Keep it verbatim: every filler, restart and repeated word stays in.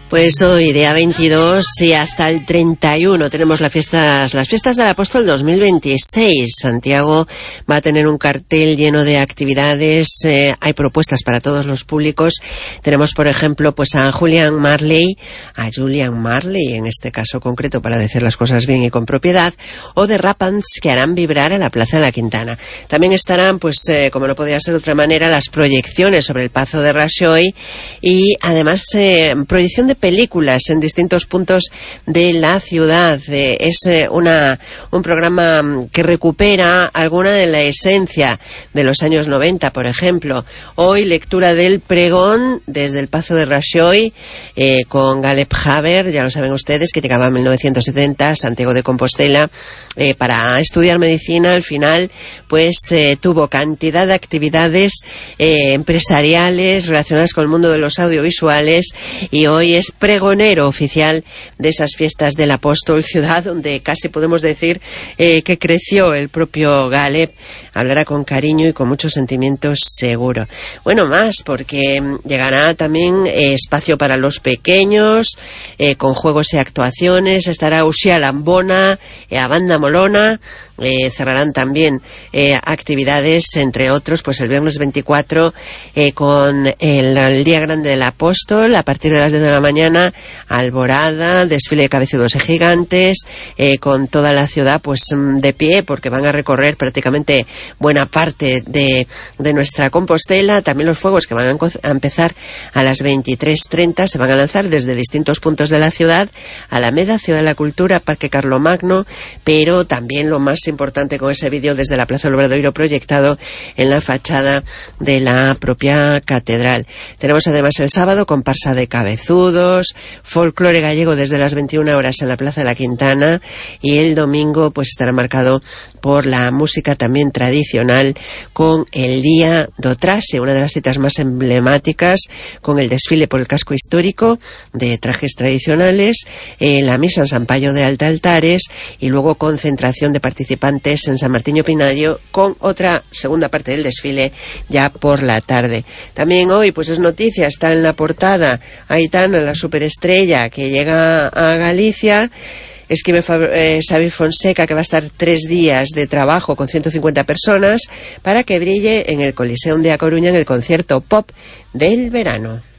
Pues hoy, día veintidós y hasta el treinta y uno, tenemos las fiestas, las fiestas del Apóstol dos mil veintiséis. Santiago va a tener un cartel lleno de actividades, eh, hay propuestas para todos los públicos. Tenemos, por ejemplo, pues a Julian Marley, a Julian Marley, en este caso concreto, para decir las cosas bien y con propiedad, o de Rapans, que harán vibrar a la Plaza de la Quintana. También estarán, pues, eh, como no podía ser de otra manera, las proyecciones sobre el Pazo de Rajoy y, además, eh, proyección de películas en distintos puntos de la ciudad. Eh, es eh, una un programa que recupera alguna de la esencia de los años noventa, por ejemplo. Hoy, lectura del pregón desde el Pazo de Rajoy, eh, con Galeb Haber, ya lo saben ustedes, que llegaba en mil novecientos setenta a Santiago de Compostela eh, para estudiar medicina. Al final, pues eh, tuvo cantidad de actividades eh, empresariales relacionadas con el mundo de los audiovisuales, y hoy es pregonero oficial de esas fiestas del Apóstol, ciudad donde casi podemos decir eh, que creció el propio Galeb. Hablará con cariño y con muchos sentimientos, seguro. Bueno, más, porque llegará también eh, espacio para los pequeños, eh, con juegos y actuaciones. Estará Uxía Lambona, eh, a Banda Molona. Eh, cerrarán también eh, actividades, entre otros, pues el viernes veinticuatro eh, con el, el Día Grande del Apóstol, a partir de las diez de la mañana, alborada, desfile de cabezudos y gigantes, eh, con toda la ciudad pues de pie, porque van a recorrer prácticamente buena parte de, de nuestra Compostela. También los fuegos, que van a, a empezar a las veintitrés treinta, se van a lanzar desde distintos puntos de la ciudad: Alameda, Ciudad de la Cultura, Parque Carlomagno, pero también lo más importante, con ese vídeo desde la Plaza del Obradoiro proyectado en la fachada de la propia catedral. Tenemos además el sábado comparsa de cabezudos, folclore gallego desde las veintiuna horas en la Plaza de la Quintana, y el domingo pues estará marcado por la música también tradicional, con el Día do Traxe, una de las citas más emblemáticas, con el desfile por el casco histórico de trajes tradicionales, eh, la misa en San Payo de Alta Altares, y luego concentración de participantes en San Martiño Pinario, con otra segunda parte del desfile ya por la tarde. También hoy pues es noticia, está en la portada Aitana, la superestrella que llega a Galicia. Escribe eh, Xavi Fonseca que va a estar tres días de trabajo con ciento cincuenta personas para que brille en el Coliseum de A Coruña en el concierto pop del verano.